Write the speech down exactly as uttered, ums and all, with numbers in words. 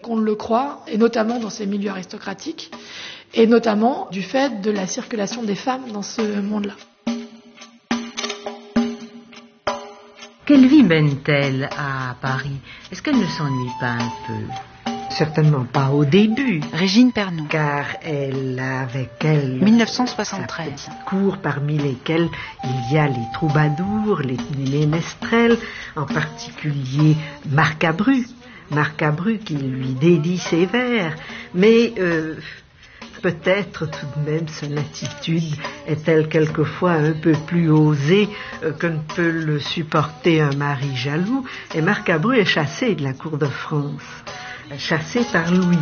qu'on le croit, et notamment dans ces milieux aristocratiques, et notamment du fait de la circulation des femmes dans ce monde-là. Quelle vie mène-t-elle à Paris? Est-ce qu'elle ne s'ennuie pas un peu? Certainement pas au début. Régine Pernon. Car elle a avec elle mille neuf cent soixante-treize. Cours parmi lesquels il y a les troubadours, les, les ménestrels, en particulier Marcabru. Marcabru qui lui dédie ses vers. Mais euh, peut-être tout de même son attitude est-elle quelquefois un peu plus osée euh, que ne peut le supporter un mari jaloux. Et Marcabru est chassé de la cour de France. Chassé par Louis.